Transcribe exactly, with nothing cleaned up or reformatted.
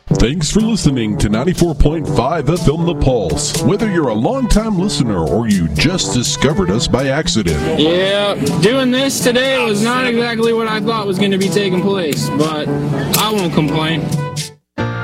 Thanks for listening to ninety-four point five F M The Pulse. Whether you're a long-time listener or you just discovered us by accident. Yeah, doing this today was not exactly what I thought was going to be taking place, but I won't complain.